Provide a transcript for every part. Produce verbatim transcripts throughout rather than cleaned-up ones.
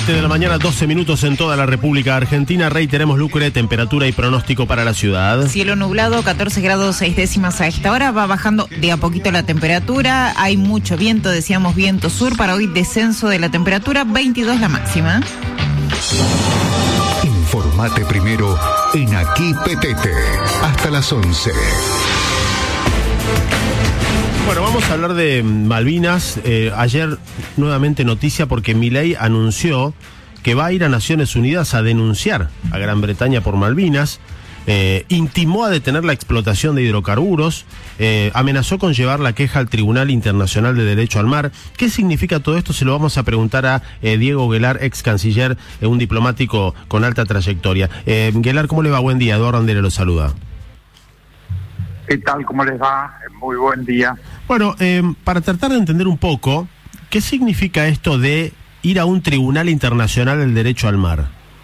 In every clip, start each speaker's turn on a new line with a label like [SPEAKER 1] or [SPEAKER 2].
[SPEAKER 1] siete de la mañana, doce minutos en toda la República Argentina. Reiteremos, Lucre, temperatura y pronóstico para la ciudad.
[SPEAKER 2] Cielo nublado, catorce grados seis décimas a esta hora. Va bajando de a poquito la temperatura. Hay mucho viento, decíamos viento sur. Para hoy descenso de la temperatura, veintidós la máxima.
[SPEAKER 3] Informate primero en Aquí Petete. Hasta las once.
[SPEAKER 1] Bueno, vamos a hablar de Malvinas. Eh, ayer nuevamente noticia porque Milei anunció que va a ir a Naciones Unidas a denunciar a Gran Bretaña por Malvinas. Eh, intimó a detener la explotación de hidrocarburos. Eh, amenazó con llevar la queja al Tribunal Internacional de Derecho al Mar. ¿Qué significa todo esto? Se lo vamos a preguntar a eh, Diego Guelar, ex canciller, eh, un diplomático con alta trayectoria. Eh, Guelar, ¿cómo le va? Buen día. Eduardo Andere lo saluda.
[SPEAKER 4] ¿Qué tal? ¿Cómo les va? Muy buen día.
[SPEAKER 1] Bueno, eh, para tratar de entender un poco, ¿qué significa esto de ir a un tribunal internacional del derecho al mar?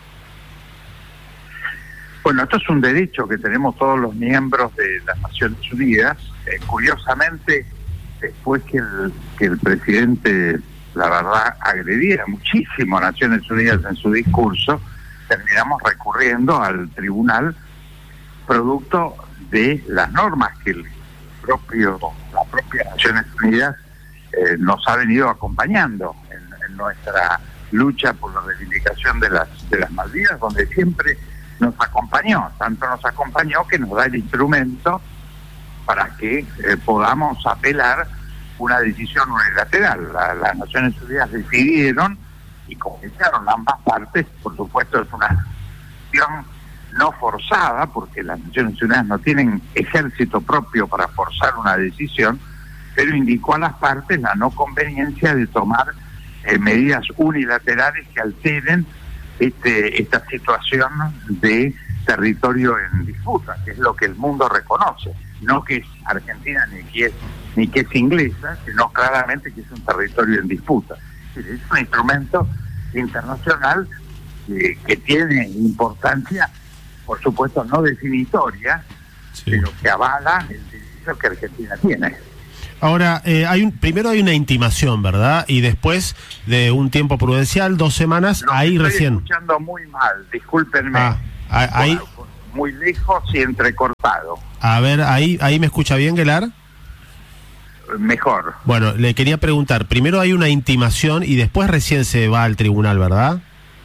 [SPEAKER 4] Bueno, esto es un derecho que tenemos todos los miembros de las Naciones Unidas. Eh, curiosamente, después que el, que el presidente, la verdad, agrediera muchísimo a Naciones Unidas en su discurso, terminamos recurriendo al tribunal producto de las normas que el propio la propia Naciones Unidas eh, nos ha venido acompañando en, en nuestra lucha por la reivindicación de las de las Malvinas, donde siempre nos acompañó, tanto nos acompañó que nos da el instrumento para que eh, podamos apelar una decisión unilateral. La, las Naciones Unidas decidieron y comenzaron ambas partes, por supuesto es una decisión no forzada, porque las Naciones Unidas no tienen ejército propio para forzar una decisión, pero indicó a las partes la no conveniencia de tomar eh, medidas unilaterales que alteren este, esta situación de territorio en disputa, que es lo que el mundo reconoce, no que es Argentina ni que es, ni que es inglesa, sino claramente que es un territorio en disputa. Es un instrumento internacional que, que tiene importancia, por supuesto no definitoria, sí, pero que avala el derecho que Argentina tiene.
[SPEAKER 1] Ahora, eh, hay un, primero hay una intimación, ¿verdad? Y después de un tiempo prudencial, dos semanas,
[SPEAKER 4] Lo
[SPEAKER 1] ahí
[SPEAKER 4] estoy
[SPEAKER 1] recién...
[SPEAKER 4] Estoy escuchando muy mal, discúlpenme.
[SPEAKER 1] Ah, ahí...
[SPEAKER 4] Bueno, muy lejos y entrecortado.
[SPEAKER 1] A ver, ahí, ahí me escucha bien, Guelar.
[SPEAKER 4] Mejor.
[SPEAKER 1] Bueno, le quería preguntar, primero hay una intimación y después recién se va al tribunal, ¿verdad?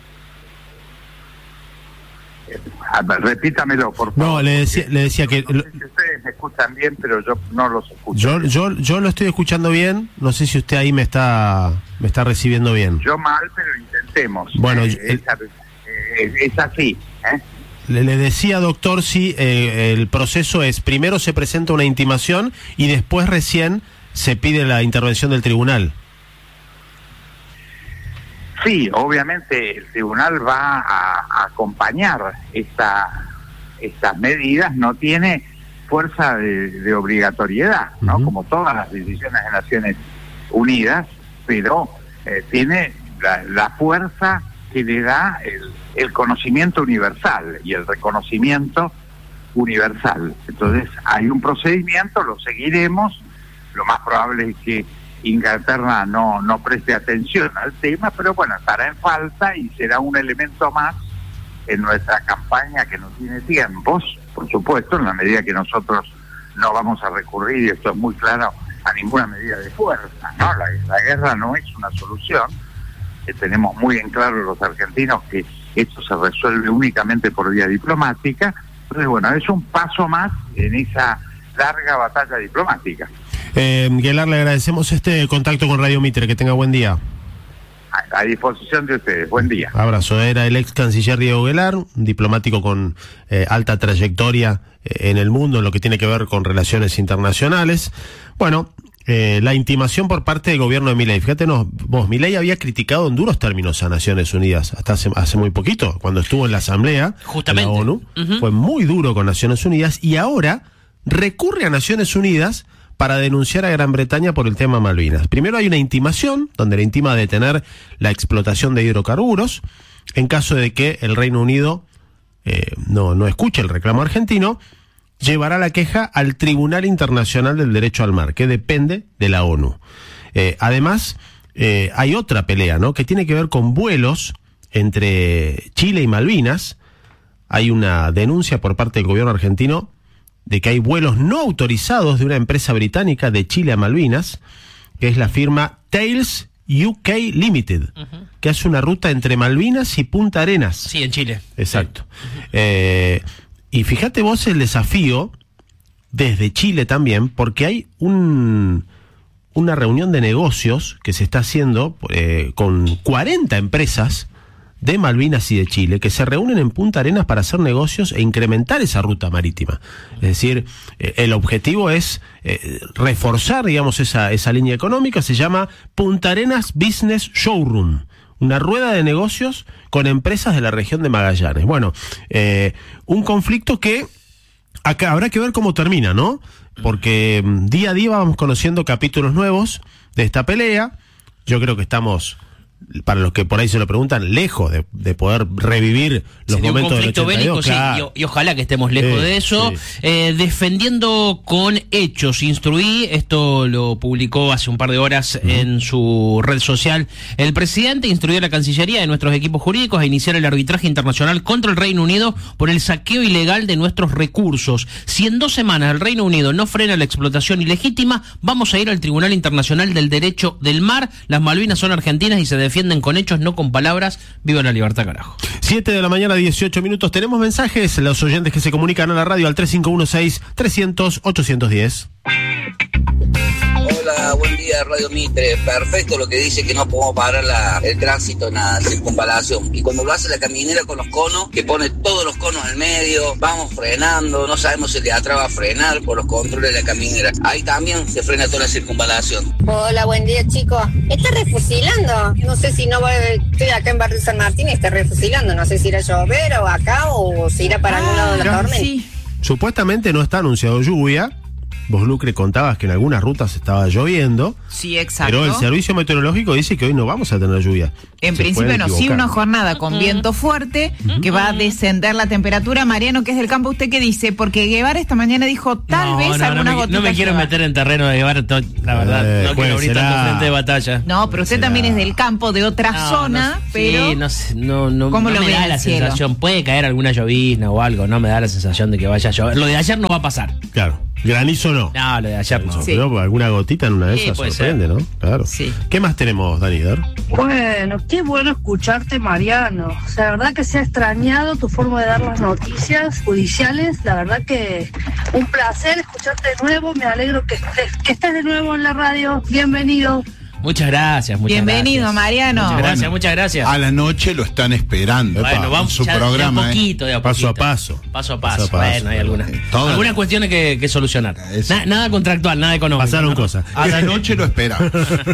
[SPEAKER 4] A ver, repítamelo, por favor.
[SPEAKER 1] No, le decía, le decía que...
[SPEAKER 4] No sé si ustedes me escuchan bien, pero yo no los escucho.
[SPEAKER 1] Yo, yo, yo lo estoy escuchando bien, no sé si usted ahí me está, me está recibiendo bien.
[SPEAKER 4] Yo mal, pero intentemos.
[SPEAKER 1] Bueno,
[SPEAKER 4] eh,
[SPEAKER 1] el,
[SPEAKER 4] es, es así, ¿eh?
[SPEAKER 1] Le, le decía, doctor, si eh, el proceso es, primero se presenta una intimación y después recién se pide la intervención del tribunal.
[SPEAKER 4] Sí, obviamente el tribunal va a, a acompañar esta, estas medidas, no tiene fuerza de, de obligatoriedad, ¿no? Uh-huh. Como todas las decisiones de Naciones Unidas, pero eh, tiene la, la fuerza que le da el, el conocimiento universal y el reconocimiento universal. Entonces hay un procedimiento, lo seguiremos, lo más probable es que Inglaterra no, no preste atención al tema, pero bueno, estará en falta y será un elemento más en nuestra campaña que no tiene tiempos, por supuesto, en la medida que nosotros no vamos a recurrir, y esto es muy claro, a ninguna medida de fuerza, ¿no? La, la guerra no es una solución, que tenemos muy en claro los argentinos que esto se resuelve únicamente por vía diplomática. Entonces, bueno, es un paso más en esa larga batalla diplomática.
[SPEAKER 1] Eh, Guelar, le agradecemos este contacto con Radio Mitre, que tenga buen día.
[SPEAKER 4] A, a disposición de ustedes, buen día.
[SPEAKER 1] Abrazo, era el ex canciller Diego Guelar, un diplomático con eh, alta trayectoria eh, en el mundo, en lo que tiene que ver con relaciones internacionales. Bueno, eh, la intimación por parte del gobierno de Milei. Fíjate, no, vos, Milei había criticado en duros términos a Naciones Unidas hasta hace, hace muy poquito, cuando estuvo en la Asamblea
[SPEAKER 5] Justamente.
[SPEAKER 1] de la ONU. Uh-huh. Fue muy duro con Naciones Unidas y ahora recurre a Naciones Unidas para denunciar a Gran Bretaña por el tema Malvinas. Primero hay una intimación, donde le intima a detener la explotación de hidrocarburos, en caso de que el Reino Unido eh, no, no escuche el reclamo argentino, llevará la queja al Tribunal Internacional del Derecho al Mar, que depende de la ONU. Eh, además, eh, hay otra pelea, ¿no?, que tiene que ver con vuelos entre Chile y Malvinas. Hay una denuncia por parte del gobierno argentino de que hay vuelos no autorizados de una empresa británica de Chile a Malvinas, que es la firma Tails U K Limited, uh-huh. que hace una ruta entre Malvinas y Punta Arenas.
[SPEAKER 5] Sí, en Chile.
[SPEAKER 1] Exacto. Uh-huh. Eh, y fíjate vos el desafío desde Chile también, porque hay un... una reunión de negocios que se está haciendo eh, con cuarenta empresas de Malvinas y de Chile, que se reúnen en Punta Arenas para hacer negocios e incrementar esa ruta marítima. Es decir, eh, el objetivo es eh, reforzar, digamos, esa, esa línea económica. Se llama Punta Arenas Business Showroom, una rueda de negocios con empresas de la región de Magallanes. Bueno, eh, un conflicto que acá habrá que ver cómo termina, ¿no? Porque día a día vamos conociendo capítulos nuevos de esta pelea. Yo creo que estamos, para los que por ahí se lo preguntan, lejos de, de poder revivir los
[SPEAKER 5] Sería
[SPEAKER 1] momentos
[SPEAKER 5] un conflicto
[SPEAKER 1] del ochenta y dos,
[SPEAKER 5] bélico,
[SPEAKER 1] claro.
[SPEAKER 5] sí, y, y ojalá que estemos lejos
[SPEAKER 1] Sí,
[SPEAKER 5] de eso.
[SPEAKER 1] sí.
[SPEAKER 5] Eh, defendiendo con hechos, instruí, esto lo publicó hace un par de horas uh-huh. en su red social. El presidente instruyó a la Cancillería de nuestros equipos jurídicos a iniciar el arbitraje internacional contra el Reino Unido por el saqueo ilegal de nuestros recursos. Si en dos semanas el Reino Unido no frena la explotación ilegítima, vamos a ir al Tribunal Internacional del Derecho del Mar. Las Malvinas son argentinas y se defienden con hechos, no con palabras. Viva la libertad, carajo.
[SPEAKER 1] siete de la mañana, dieciocho minutos. Tenemos mensajes, los oyentes que se comunican a la radio al tres cinco uno seis, trescientos, ochocientos diez.
[SPEAKER 6] Hola, buen día, Radio Mitre. Perfecto lo que dice que no podemos parar la, el tránsito en la circunvalación. Y cuando lo hace la caminera con los conos, que pone todos los conos al medio, vamos frenando, no sabemos si de atrás va a frenar por los controles de la caminera. Ahí también se frena toda la circunvalación.
[SPEAKER 7] Hola, buen día, chicos. Está refusilando. No sé si no va, estoy acá en Barrio San Martín y está refusilando. No sé si irá a llover o acá o si irá para algún lado de la tormenta.
[SPEAKER 2] Sí.
[SPEAKER 1] Supuestamente no está anunciado lluvia. Vos, Lucre, contabas que en algunas rutas estaba lloviendo.
[SPEAKER 2] Sí, exacto.
[SPEAKER 1] Pero el servicio meteorológico dice que hoy no vamos a tener lluvia.
[SPEAKER 2] En
[SPEAKER 1] Se
[SPEAKER 2] principio
[SPEAKER 1] pueden
[SPEAKER 2] no, sí,
[SPEAKER 1] equivocar.
[SPEAKER 2] una jornada con viento fuerte que va a descender la temperatura. Mariano, que es del campo, ¿usted qué dice? Porque Guevara esta mañana dijo tal
[SPEAKER 5] no,
[SPEAKER 2] vez
[SPEAKER 5] no,
[SPEAKER 2] algunas
[SPEAKER 5] no me,
[SPEAKER 2] gotitas.
[SPEAKER 5] no me quiero
[SPEAKER 2] llueva.
[SPEAKER 5] meter en terreno de llevar, to- la verdad.
[SPEAKER 1] Eh,
[SPEAKER 5] no
[SPEAKER 1] pues,
[SPEAKER 5] quiero abrir
[SPEAKER 1] será-
[SPEAKER 5] tanto frente de batalla.
[SPEAKER 2] No, pero usted
[SPEAKER 1] Será-
[SPEAKER 2] también es del campo, de otra
[SPEAKER 5] No,
[SPEAKER 2] zona,
[SPEAKER 5] no,
[SPEAKER 2] pero...
[SPEAKER 5] Sí, no, sé, no, no,
[SPEAKER 2] ¿Cómo
[SPEAKER 5] no
[SPEAKER 2] lo
[SPEAKER 5] me
[SPEAKER 2] ve
[SPEAKER 5] da
[SPEAKER 2] el
[SPEAKER 5] la
[SPEAKER 2] cielo?
[SPEAKER 5] sensación. Puede caer alguna llovizna o algo, no me da la sensación de que vaya a llover. Lo de ayer no va a pasar.
[SPEAKER 1] Claro, granizo no.
[SPEAKER 5] No, lo de ayer no.
[SPEAKER 2] Sí.
[SPEAKER 1] Pero alguna gotita en una de
[SPEAKER 5] Sí,
[SPEAKER 1] esas
[SPEAKER 5] puede
[SPEAKER 1] sorprende,
[SPEAKER 5] ser.
[SPEAKER 1] ¿no? Claro.
[SPEAKER 2] Sí.
[SPEAKER 1] ¿Qué más tenemos, Danider?
[SPEAKER 8] Bueno, qué bueno escucharte, Mariano. O sea, la verdad que se ha extrañado tu forma de dar las noticias judiciales. La verdad que un placer escucharte de nuevo. Me alegro que estés, que estés de nuevo en la radio. Bienvenido.
[SPEAKER 5] Muchas gracias, muchas
[SPEAKER 2] Bienvenido,
[SPEAKER 5] gracias.
[SPEAKER 2] Mariano.
[SPEAKER 5] Muchas gracias,
[SPEAKER 9] Bueno,
[SPEAKER 5] muchas gracias.
[SPEAKER 9] A la noche lo están esperando.
[SPEAKER 5] Bueno,
[SPEAKER 9] Epa,
[SPEAKER 5] vamos
[SPEAKER 9] en su
[SPEAKER 5] ya
[SPEAKER 9] programa.
[SPEAKER 5] de a poquito, de a
[SPEAKER 1] Paso a
[SPEAKER 5] poquito.
[SPEAKER 1] paso.
[SPEAKER 5] Paso a paso.
[SPEAKER 1] Paso a paso.
[SPEAKER 5] Bueno, hay algunas,
[SPEAKER 9] Todo.
[SPEAKER 5] algunas cuestiones que, que solucionar.
[SPEAKER 9] Eso.
[SPEAKER 5] Na- nada contractual, nada económico.
[SPEAKER 1] Pasaron
[SPEAKER 5] ¿no?
[SPEAKER 1] cosas.
[SPEAKER 9] A la noche lo esperamos.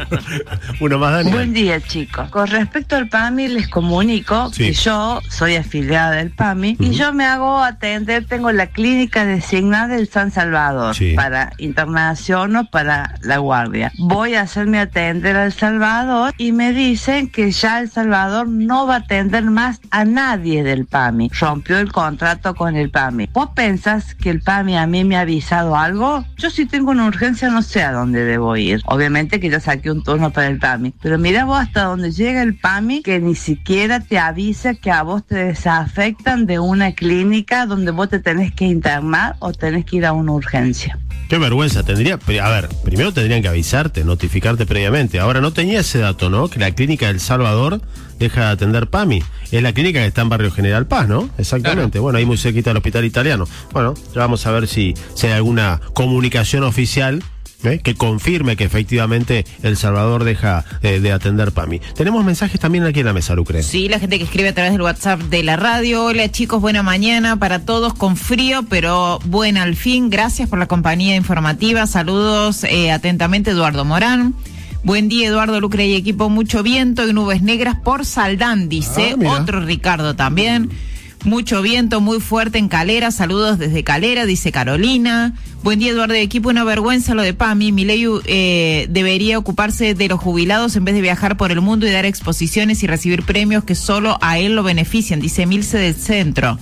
[SPEAKER 1] Uno más, Daniel.
[SPEAKER 10] Buen día, chicos. Con respecto al PAMI, les comunico
[SPEAKER 1] Sí.
[SPEAKER 10] que yo soy afiliada del PAMI y yo me hago atender, tengo la clínica designada del San Salvador
[SPEAKER 1] Sí.
[SPEAKER 10] para internación o para la guardia. Voy a hacerme atender al Salvador y me dicen que ya El Salvador no va a atender más a nadie del PAMI. Rompió el contrato con el PAMI. ¿Vos pensás que el PAMI a mí me ha avisado algo? Yo si tengo una urgencia no sé a dónde debo ir. Obviamente que yo saqué un turno para el PAMI. Pero mira vos hasta dónde llega el PAMI que ni siquiera te avisa que a vos te desafectan de una clínica donde vos te tenés que internar o tenés que ir a una urgencia.
[SPEAKER 1] Qué vergüenza tendría. pri- A ver, primero tendrían que avisarte, notificarte previamente. Ahora no tenía ese dato, ¿no? Que la clínica del Salvador deja de atender PAMI. Es la clínica que está en Barrio General Paz, ¿no? Exactamente.
[SPEAKER 5] Claro.
[SPEAKER 1] Bueno, ahí muy cerquita del hospital italiano. Bueno, ya vamos a ver si, si hay alguna comunicación oficial, ¿eh?, que confirme que efectivamente El Salvador deja eh, de atender PAMI. Tenemos mensajes también aquí en la mesa, Lucre.
[SPEAKER 2] Sí, la gente que escribe a través del WhatsApp de la radio. Hola chicos, buena mañana para todos, con frío, pero buena al fin. Gracias por la compañía informativa. Saludos eh, atentamente, Eduardo Morán. Buen día, Eduardo, Lucre y equipo. Mucho viento y nubes negras por Saldán, dice.
[SPEAKER 1] Ah, mira.
[SPEAKER 2] Otro Ricardo también. Mucho viento, muy fuerte en Calera. Saludos desde Calera, dice Carolina. Buen día, Eduardo y equipo. Una vergüenza lo de PAMI. Milei eh, debería ocuparse de los jubilados en vez de viajar por el mundo y dar exposiciones y recibir premios que solo a él lo benefician, dice Milce del Centro.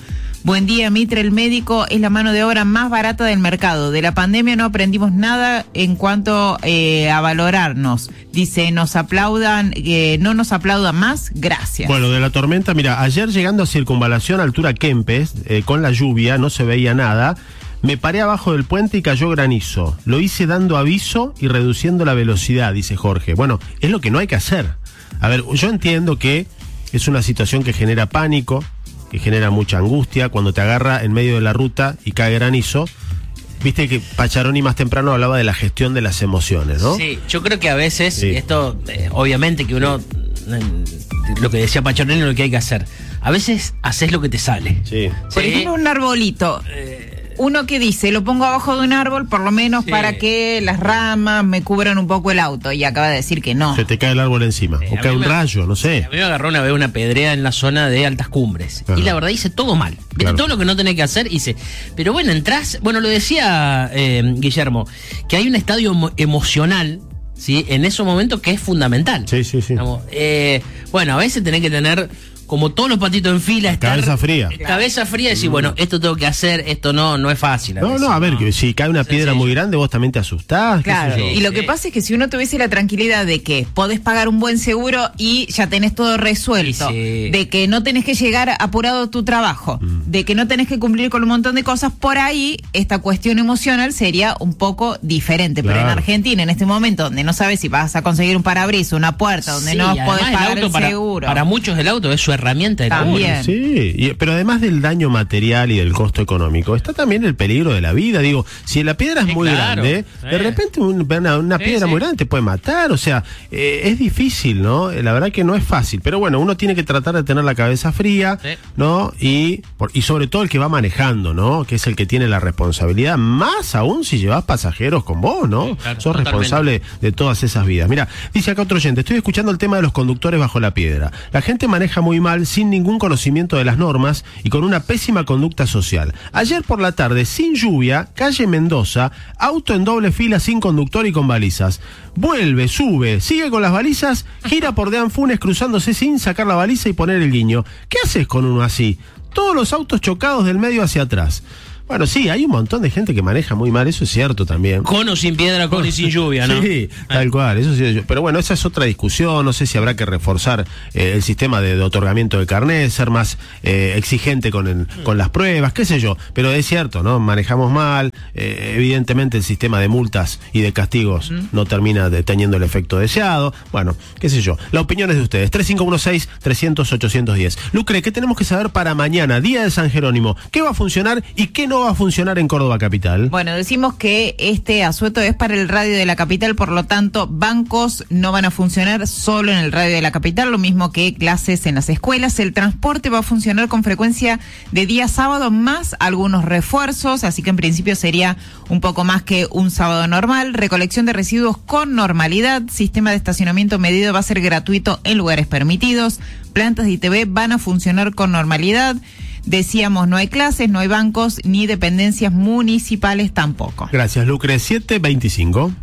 [SPEAKER 2] Buen día, Mitre, el médico es la mano de obra más barata del mercado. De la pandemia no aprendimos nada en cuanto eh, a valorarnos. Dice, nos aplaudan, eh, no nos aplaudan más, gracias.
[SPEAKER 1] Bueno, de la tormenta, mira, ayer llegando a Circunvalación, altura Kempes, eh, con la lluvia, no se veía nada. Me paré abajo del puente y cayó granizo. Lo hice dando aviso y reduciendo la velocidad, dice Jorge. Bueno, es lo que no hay que hacer. A ver, yo entiendo que es una situación que genera pánico, que genera mucha angustia cuando te agarra en medio de la ruta y cae granizo. Viste que Pacharoni más temprano hablaba de la gestión de las emociones, ¿no?
[SPEAKER 5] Sí, yo creo que a veces,
[SPEAKER 1] Sí.
[SPEAKER 5] esto, eh, obviamente que uno, eh, lo que decía Pacharoni es lo que hay que hacer. A veces haces lo que te sale.
[SPEAKER 1] Sí.
[SPEAKER 2] Por
[SPEAKER 5] Sí.
[SPEAKER 2] ejemplo, un arbolito.
[SPEAKER 5] Eh,
[SPEAKER 2] Uno que dice, lo pongo abajo de un árbol por lo menos
[SPEAKER 5] Sí.
[SPEAKER 2] para que las ramas me cubran un poco el auto. Y acaba de decir que no.
[SPEAKER 1] Se te cae el árbol encima.
[SPEAKER 5] Sí,
[SPEAKER 1] o
[SPEAKER 5] a
[SPEAKER 1] cae
[SPEAKER 5] mí
[SPEAKER 1] un
[SPEAKER 5] me-
[SPEAKER 1] rayo, no sé.
[SPEAKER 5] A mí me agarró una vez una pedrea en la zona de altas cumbres.
[SPEAKER 1] Ajá.
[SPEAKER 5] Y la verdad hice todo mal. ¿Viste?
[SPEAKER 1] Claro.
[SPEAKER 5] Todo lo que no tenés que hacer hice. Pero bueno, entras. Bueno, lo decía eh, Guillermo, que hay un estadio emo- emocional, ¿sí? En esos momentos que es fundamental.
[SPEAKER 1] Sí, sí, sí.
[SPEAKER 5] Digamos, eh, bueno, a veces tenés que tener, como todos los patitos en fila, estar,
[SPEAKER 1] Cabeza fría.
[SPEAKER 5] Cabeza fría y decir, bueno, esto tengo que hacer, esto no, no es fácil.
[SPEAKER 1] No,
[SPEAKER 5] veces,
[SPEAKER 1] no, a ver, que si cae una piedra
[SPEAKER 5] Sencillo.
[SPEAKER 1] muy grande, vos también te asustás. qué
[SPEAKER 2] Claro,
[SPEAKER 1] sé yo.
[SPEAKER 2] y lo que
[SPEAKER 5] Sí.
[SPEAKER 2] pasa es que si uno tuviese la tranquilidad de que podés pagar un buen seguro y ya tenés todo resuelto,
[SPEAKER 5] Sí.
[SPEAKER 2] de que no tenés que llegar apurado a tu trabajo,
[SPEAKER 1] Mm.
[SPEAKER 2] de que no tenés que cumplir con un montón de cosas, por ahí esta cuestión emocional sería un poco diferente. Pero en
[SPEAKER 1] Claro.
[SPEAKER 2] Argentina, en este momento, donde no sabes si vas a conseguir un parabrisas, una puerta, donde
[SPEAKER 5] Sí,
[SPEAKER 2] no
[SPEAKER 5] además
[SPEAKER 2] podés
[SPEAKER 5] el
[SPEAKER 2] pagar
[SPEAKER 5] auto
[SPEAKER 2] el
[SPEAKER 5] para,
[SPEAKER 2] seguro.
[SPEAKER 5] para muchos el auto es su herramienta de
[SPEAKER 2] También.
[SPEAKER 5] laburo.
[SPEAKER 2] Bien.
[SPEAKER 1] Sí, y- pero además del daño material y del costo económico, está también el peligro de la vida. Digo, si la piedra es
[SPEAKER 5] Sí,
[SPEAKER 1] muy
[SPEAKER 5] claro.
[SPEAKER 1] grande,
[SPEAKER 5] Sí.
[SPEAKER 1] de repente un- una, una
[SPEAKER 5] Sí,
[SPEAKER 1] piedra
[SPEAKER 5] sí.
[SPEAKER 1] muy grande te puede matar. O sea, eh, es difícil, ¿no? Eh, La verdad que no es fácil. Pero bueno, uno tiene que tratar de tener la cabeza fría,
[SPEAKER 5] Sí.
[SPEAKER 1] ¿no? Y, por- y sobre todo el que va manejando, ¿no? Que es el que tiene la responsabilidad, más aún si llevas pasajeros con vos, ¿no?
[SPEAKER 5] Sí, claro,
[SPEAKER 1] Sos
[SPEAKER 5] totalmente.
[SPEAKER 1] responsable de todas esas vidas. Mira, dice acá otro oyente, estoy escuchando el tema de los conductores bajo la piedra. La gente maneja muy mal, sin ningún conocimiento de las normas y con una pésima conducta social. Ayer por la tarde, sin lluvia, calle Mendoza, auto en doble fila sin conductor y con balizas. Vuelve, sube, sigue con las balizas, gira por Deán Funes cruzándose sin sacar la baliza y poner el guiño. ¿Qué haces con uno así? Todos los autos chocados del medio hacia atrás. Bueno, sí, hay un montón de gente que maneja muy mal, eso es cierto también.
[SPEAKER 5] Con o sin piedra, con y sin lluvia, ¿no?
[SPEAKER 1] Sí, tal cual, eso sí. Pero bueno, esa es otra discusión, no sé si habrá que reforzar eh, el sistema de, de otorgamiento de carnet, ser más eh, exigente con, el, con las pruebas, qué sé yo. Pero es cierto, ¿no? Manejamos mal, eh, evidentemente el sistema de multas y de castigos no termina de, teniendo el efecto deseado. Bueno, qué sé yo. La opinión es de ustedes, tres cinco uno seis, trescientos, ochocientos diez. Lucre, ¿qué tenemos que saber para mañana, día de San Jerónimo? ¿Qué va a funcionar y qué no va a funcionar en Córdoba Capital?
[SPEAKER 2] Bueno, decimos que este asueto es para el radio de la capital, por lo tanto, bancos no van a funcionar solo en el radio de la capital, lo mismo que clases en las escuelas. El transporte va a funcionar con frecuencia de día sábado, más algunos refuerzos, así que en principio sería un poco más que un sábado normal. Recolección de residuos con normalidad, sistema de estacionamiento medido va a ser gratuito en lugares permitidos, plantas de I T V van a funcionar con normalidad. Decíamos, no hay clases, no hay bancos, ni dependencias municipales tampoco.
[SPEAKER 1] Gracias, Lucre. siete veinticinco.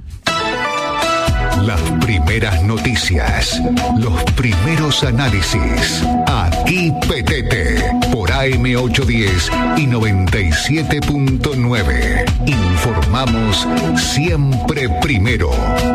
[SPEAKER 3] Las primeras noticias, los primeros análisis. Aquí Petete, por A M ochocientos diez y noventa y siete punto nueve. Informamos siempre primero.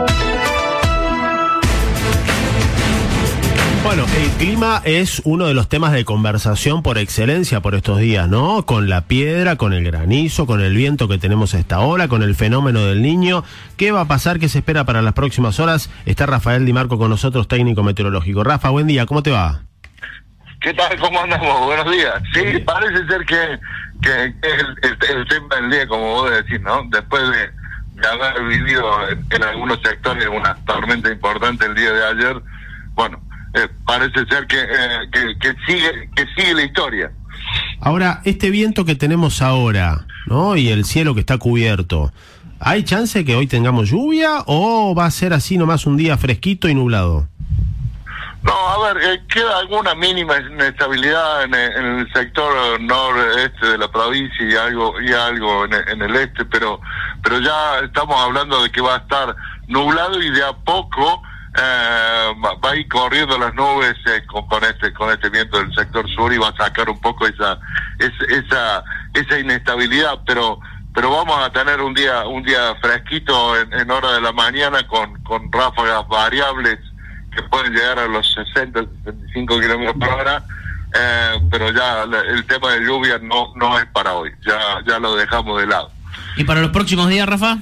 [SPEAKER 1] Bueno, el clima es uno de los temas de conversación por excelencia por estos días, ¿no? Con la piedra, con el granizo, con el viento que tenemos a esta hora, con el fenómeno del Niño. ¿Qué va a pasar? ¿Qué se espera para las próximas horas? Está Rafael Di Marco con nosotros, técnico meteorológico. Rafa, buen día, ¿cómo te va?
[SPEAKER 11] ¿Qué tal? ¿Cómo andamos? Buenos días. Sí, parece ser que, que, que es el, el, el tema del día, como vos decís, ¿no? Después de, de haber vivido en, en algunos sectores una tormenta importante el día de ayer, bueno, eh, parece ser que, eh, que, que sigue que sigue la historia.
[SPEAKER 1] Ahora, este viento que tenemos ahora, ¿no? Y el cielo que está cubierto, ¿hay chance que hoy tengamos lluvia o va a ser así nomás un día fresquito y nublado?
[SPEAKER 11] No, a ver, eh, queda alguna mínima inestabilidad en el, en el sector noreste de la provincia y algo y algo en el, en el este, pero pero ya estamos hablando de que va a estar nublado y de a poco eh, va, va a ir corriendo las nubes eh, con, con este con este viento del sector sur y va a sacar un poco esa esa esa, esa inestabilidad, pero pero vamos a tener un día un día fresquito en, en hora de la mañana con, con ráfagas variables que pueden llegar a los sesenta, sesenta y cinco kilómetros por hora, eh, pero ya la, el tema de lluvia no no es para hoy, ya ya lo dejamos de lado.
[SPEAKER 5] ¿Y para los próximos días, Rafa?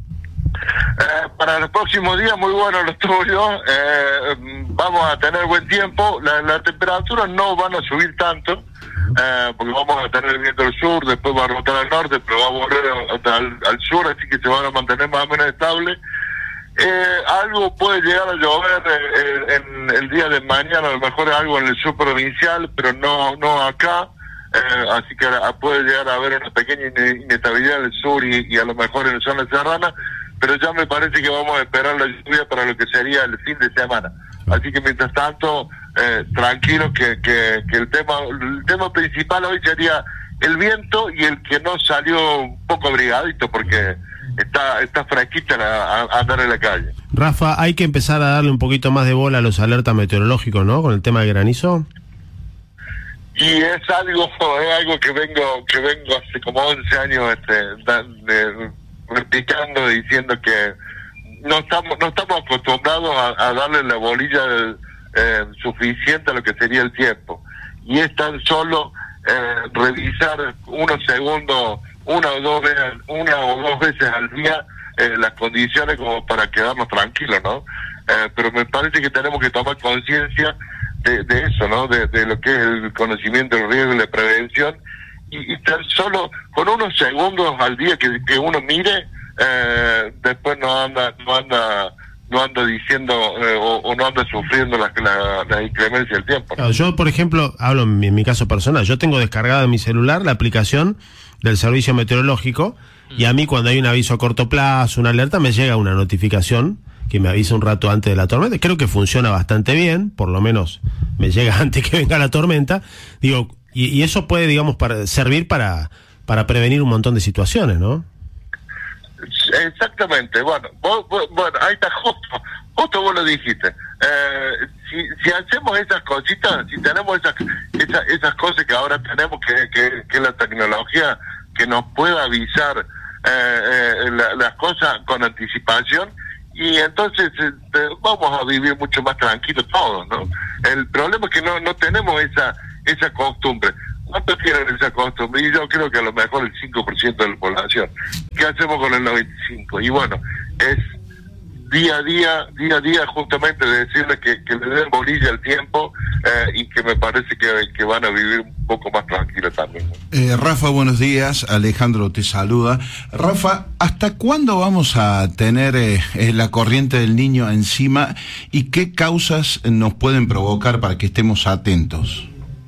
[SPEAKER 11] Eh, para los próximos días, muy bueno los tuyos, eh, vamos a tener buen tiempo, las la temperaturas no van a subir tanto, eh, porque vamos a tener el viento del sur, después va a rotar al norte, pero va a volver al, al sur, así que se van a mantener más o menos estables. Eh, algo puede llegar a llover eh, en el día de mañana, a lo mejor algo en el sur provincial, pero no no acá, eh, así que puede llegar a haber una pequeña inestabilidad en el sur y, y a lo mejor en la zona serrana, pero ya me parece que vamos a esperar la lluvia para lo que sería el fin de semana. Así que mientras tanto, eh, tranquilo que, que, que el tema el tema principal hoy sería el viento y el que no salió un poco abrigadito, porque está está fresquita la, a, a andar en la calle.
[SPEAKER 1] Rafa, hay que empezar a darle un poquito más de bola a los alertas meteorológicos, ¿no? Con el tema de granizo.
[SPEAKER 11] Y es algo es algo que vengo que vengo hace como once años este, da, de, replicando, diciendo que no estamos no estamos acostumbrados a, a darle la bolilla eh, suficiente a lo que sería el tiempo, y es tan solo eh, revisar unos segundos, una o dos veces, una o dos veces al día eh, las condiciones como para quedarnos tranquilos, ¿no? Eh, pero me parece que tenemos que tomar conciencia de, de eso, ¿no? De, de lo que es el conocimiento del riesgo y la prevención, y, y tan solo con unos segundos al día que, que uno mire, eh, después no anda no anda no anda diciendo eh, o, o no anda sufriendo la, la, la inclemencia del tiempo, ¿no?
[SPEAKER 1] Claro, yo, por ejemplo, hablo en mi, en mi caso personal, yo tengo descargada en mi celular la aplicación del servicio meteorológico, y a mí cuando hay un aviso a corto plazo, una alerta, me llega una notificación que me avisa un rato antes de la tormenta. Creo que funciona bastante bien, por lo menos me llega antes que venga la tormenta. Digo, y, y eso puede, digamos, para servir para para prevenir un montón de situaciones, ¿no?
[SPEAKER 11] Exactamente. Bueno, vos, vos, bueno, ahí está, justo, justo vos lo dijiste. Eh, si, si hacemos esas cositas, si tenemos esas esas, esas cosas que ahora tenemos, que, que, que la tecnología que nos pueda avisar eh, eh, la, las cosas con anticipación, y entonces eh, vamos a vivir mucho más tranquilos todos, ¿no? El problema es que no no tenemos esa esa costumbre. ¿Cuántos tienen esa costumbre? Y yo creo que a lo mejor el cinco por ciento de la población. ¿Qué hacemos con el noventa y cinco por ciento? Y bueno, es día a día, día a día, justamente de decirles que, que le den bolilla al tiempo, eh, y que me parece que, que van a vivir un poco más tranquilos también, ¿no?
[SPEAKER 9] Eh, Rafa, buenos días. Alejandro te saluda. Rafa, ¿hasta cuándo vamos a tener eh, la corriente del Niño encima y qué causas nos pueden provocar para que estemos atentos?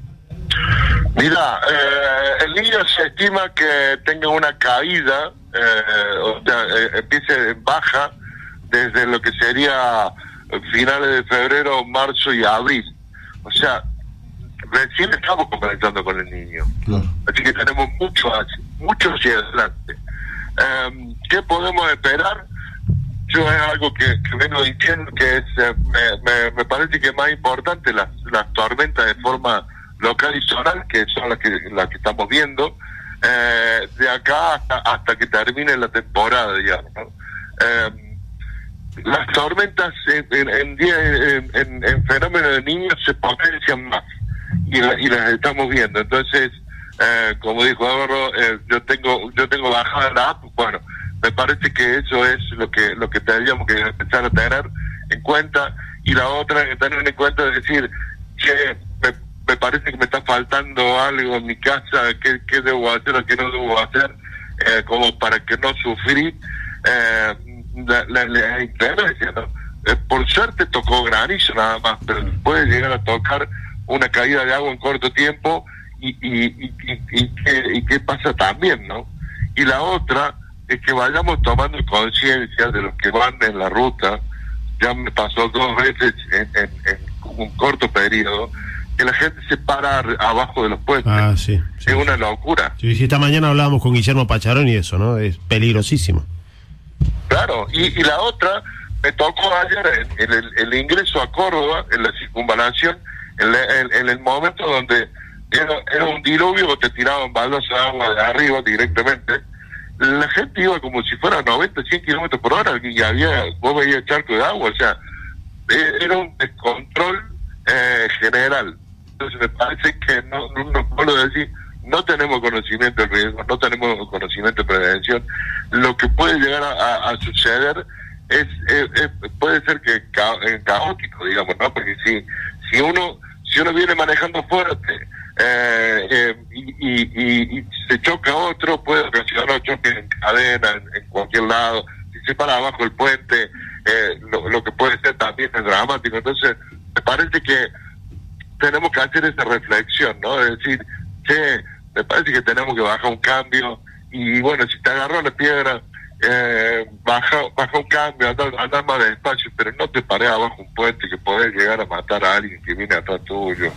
[SPEAKER 11] Mira, eh, el Niño se estima que tenga una caída, eh, o sea, eh, empiece en baja desde lo que sería finales de febrero, marzo y abril. O sea, recién estamos comenzando con el Niño. Claro. Así que tenemos mucho, mucho hacia adelante. Eh, ¿Qué podemos esperar? Yo es algo que, que vengo diciendo que es, eh, me, me, me parece que es más importante las, las tormentas de forma local y zonal, que son las que las que estamos viendo, eh, de acá hasta, hasta que termine la temporada, digamos, ¿no? Eh, las tormentas en, en, en, en, en fenómenos de niños se potencian más, y, la, y las estamos viendo. Entonces, eh, como dijo Álvaro, eh, yo tengo yo tengo bajada la app. Bueno, me parece que eso es lo que lo que tendríamos que empezar a tener en cuenta. Y la otra que tener en cuenta es decir, que me, me parece que me está faltando algo en mi casa, qué, qué debo hacer o qué no debo hacer, eh, como para que no sufrir eh, la, la, la inclemencia, ¿no? Eh, por suerte tocó granizo nada más, pero puede llegar a tocar una caída de agua en corto tiempo, y, y, y, y, y, qué, y qué pasa también, ¿no? Y la otra es que vayamos tomando conciencia de los que van en la ruta. Ya me pasó dos veces en, en, en un corto periodo que la gente se para abajo de los puentes.
[SPEAKER 1] Ah, sí, sí,
[SPEAKER 11] es una locura.
[SPEAKER 1] Sí, sí, esta mañana hablábamos con Guillermo Pacharón y eso, ¿no? Es peligrosísimo.
[SPEAKER 11] Claro, y, y la otra, me tocó ayer en, en el, el ingreso a Córdoba, en la circunvalación, en, la, en, en el momento donde era, era un diluvio que te tiraban baldas de agua de arriba directamente. La gente iba como si fuera noventa, cien kilómetros por hora y había, vos veías charco de agua, o sea, era un descontrol eh, general. Entonces me parece que no, no, no puedo decir, no tenemos conocimiento de riesgo, no tenemos conocimiento de prevención. Lo que puede llegar a, a, a suceder es, es, es puede ser que ca, eh, caótico, digamos, ¿no? Porque si si uno si uno viene manejando fuerte eh, eh, y, y, y, y se choca otro, puede ocasionar choques en cadena, en, en cualquier lado. Si se para abajo el puente, eh, lo, lo que puede ser también es dramático. Entonces me parece que tenemos que hacer esa reflexión, ¿no? Es decir, che, me parece que tenemos que bajar un cambio y bueno, si te agarró la piedra, eh, baja baja un cambio, andar, andar más despacio, pero no te pares abajo un puente que podés llegar a matar a alguien que viene atrás tuyo.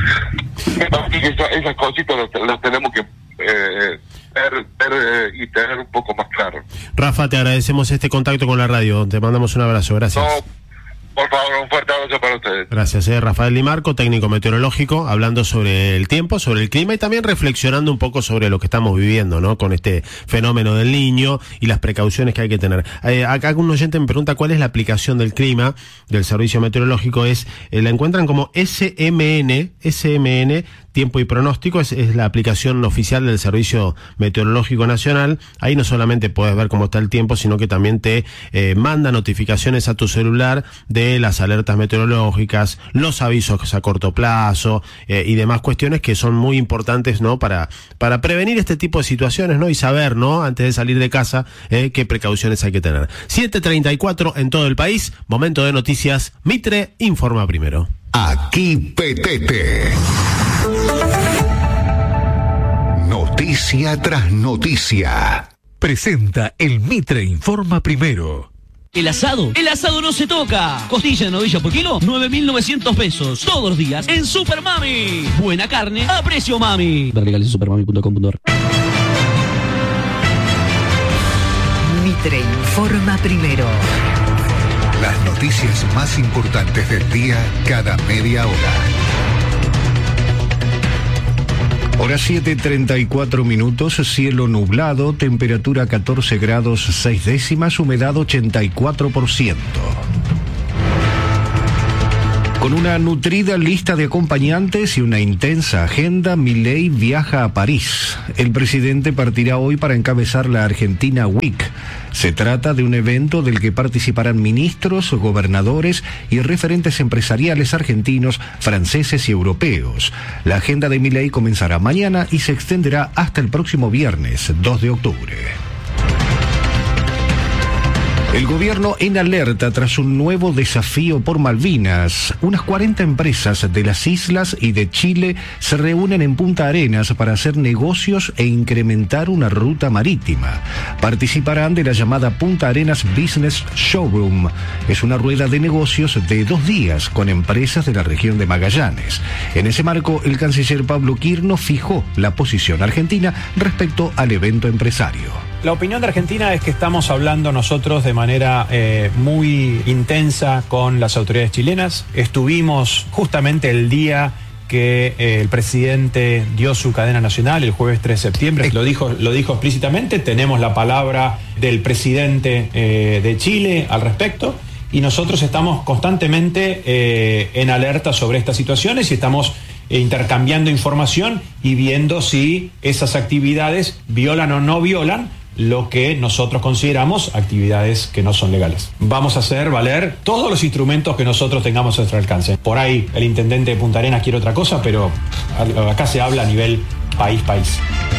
[SPEAKER 11] Esa, esas cositas las, las tenemos que eh, ver, ver eh, y tener un poco más claro.
[SPEAKER 1] Rafa, te agradecemos este contacto con la radio, te mandamos un abrazo, gracias.
[SPEAKER 11] No, por favor, un fuerte abrazo para ustedes.
[SPEAKER 1] Gracias, eh. Rafael Di Marco, técnico meteorológico, hablando sobre el tiempo, sobre el clima y también reflexionando un poco sobre lo que estamos viviendo, ¿no? Con este fenómeno del Niño y las precauciones que hay que tener. Eh, acá un oyente me pregunta cuál es la aplicación del clima del servicio meteorológico. Es eh, la encuentran como S M N, S M N, Tiempo y Pronóstico, es, es la aplicación oficial del Servicio Meteorológico Nacional. Ahí no solamente puedes ver cómo está el tiempo, sino que también te eh, manda notificaciones a tu celular de las alertas meteorológicas, los avisos a corto plazo eh, y demás cuestiones que son muy importantes, ¿no? Para, para prevenir este tipo de situaciones, ¿no? Y saber, ¿no? Antes de salir de casa, eh, qué precauciones hay que tener. siete treinta y cuatro en todo el país, momento de noticias. Mitre informa primero.
[SPEAKER 3] Aquí Petete. Noticia tras noticia.
[SPEAKER 12] Presenta el Mitre Informa Primero.
[SPEAKER 13] El asado, el asado no se toca. Costilla de novilla por kilo, nueve mil novecientos pesos. Todos los días en Super Mami. Buena carne a precio mami. Ver legales en supermami punto com punto ar.
[SPEAKER 12] Mitre Informa Primero.
[SPEAKER 3] Las noticias más importantes del día cada media hora. Hora siete treinta y cuatro minutos, cielo nublado, temperatura catorce grados seis décimas, humedad ochenta y cuatro por ciento. Con una nutrida lista de acompañantes y una intensa agenda, Milei viaja a París. El presidente partirá hoy para encabezar la Argentina Week. Se trata de un evento del que participarán ministros, gobernadores y referentes empresariales argentinos, franceses y europeos. La agenda de Milei comenzará mañana y se extenderá hasta el próximo viernes, dos de octubre. El gobierno en alerta tras un nuevo desafío por Malvinas. Unas cuarenta empresas de las islas y de Chile se reúnen en Punta Arenas para hacer negocios e incrementar una ruta marítima. Participarán de la llamada Punta Arenas Business Showroom. Es una rueda de negocios de dos días con empresas de la región de Magallanes. En ese marco, el canciller Pablo Quirno fijó la posición argentina respecto al evento empresario.
[SPEAKER 14] La opinión de Argentina es que estamos hablando nosotros de manera eh, muy intensa con las autoridades chilenas. Estuvimos justamente el día que eh, el presidente dio su cadena nacional, el jueves tres de septiembre, lo dijo, lo dijo explícitamente. Tenemos la palabra del presidente eh, de Chile al respecto y nosotros estamos constantemente eh, en alerta sobre estas situaciones y estamos eh, intercambiando información y viendo si esas actividades violan o no violan lo que nosotros consideramos actividades que no son legales. Vamos a hacer valer todos los instrumentos que nosotros tengamos a nuestro alcance. Por ahí el intendente de Punta Arenas quiere otra cosa, pero acá se habla a nivel país-país.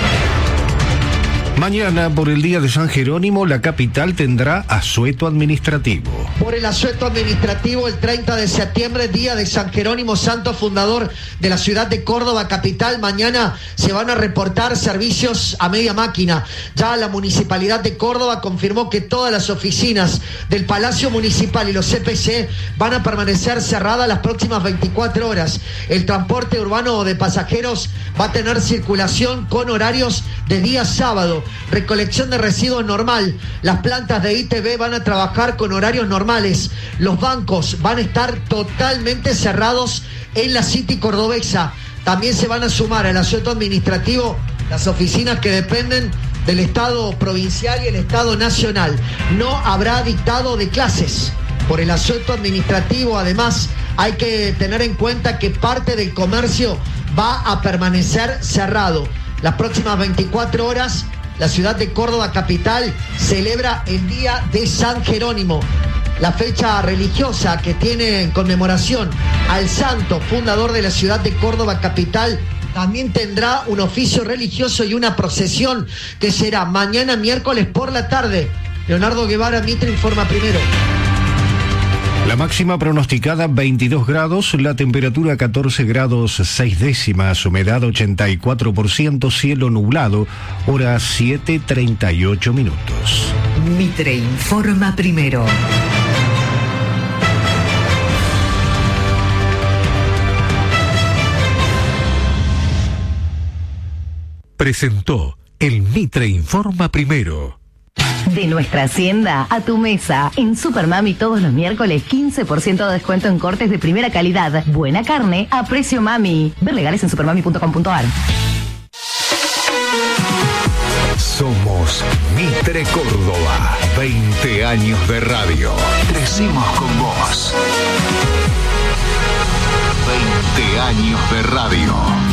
[SPEAKER 3] Mañana, por el Día de San Jerónimo, la capital tendrá asueto administrativo.
[SPEAKER 15] Por el asueto administrativo, el treinta de septiembre, Día de San Jerónimo, santo fundador de la ciudad de Córdoba capital, mañana se van a reportar servicios a media máquina. Ya la Municipalidad de Córdoba confirmó que todas las oficinas del Palacio Municipal y los C P C van a permanecer cerradas las próximas veinticuatro horas. El transporte urbano de pasajeros va a tener circulación con horarios de día sábado. horario. Recolección de residuos normal. Las plantas de I T B van a trabajar con horarios normales. Los bancos van a estar totalmente cerrados en la City cordobesa. También se van a sumar al asueto administrativo las oficinas que dependen del Estado provincial y el Estado nacional. No habrá dictado de clases por el asueto administrativo. Además, hay que tener en cuenta que parte del comercio va a permanecer cerrado. Las próximas veinticuatro horas, la ciudad de Córdoba capital celebra el Día de San Jerónimo, la fecha religiosa que tiene en conmemoración al santo fundador de la ciudad de Córdoba capital. También tendrá un oficio religioso y una procesión que será mañana miércoles por la tarde. Leonardo Guevara, Mitre informa primero.
[SPEAKER 3] La máxima pronosticada veintidós grados, la temperatura catorce grados seis décimas, humedad ochenta y cuatro por ciento, cielo nublado, hora siete treinta y ocho minutos.
[SPEAKER 16] Mitre informa primero.
[SPEAKER 12] Presentó el Mitre informa primero.
[SPEAKER 17] De nuestra hacienda a tu mesa. En Supermami todos los miércoles quince por ciento de descuento en cortes de primera calidad. Buena carne a precio mami. Ver legales en supermami punto com punto ar.
[SPEAKER 12] Somos Mitre Córdoba. veinte años de radio. Crecimos con vos. veinte años de radio.